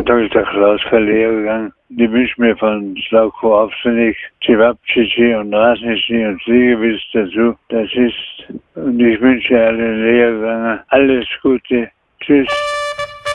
Dr. Klaus Verlehrgang. Die wünschen mir von Slavko Avsenik, Cevapcici und Rasnici und Siegewiss dazu. Das ist, und ich wünsche allen Lehrgängern alles Gute. Tschüss.